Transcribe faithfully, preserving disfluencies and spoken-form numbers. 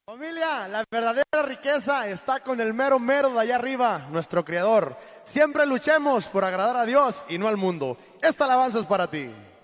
Familia, la verdadera riqueza está con el mero mero de allá arriba, nuestro Creador. Siempre luchemos por agradar a Dios y no al mundo. Esta alabanza es para ti.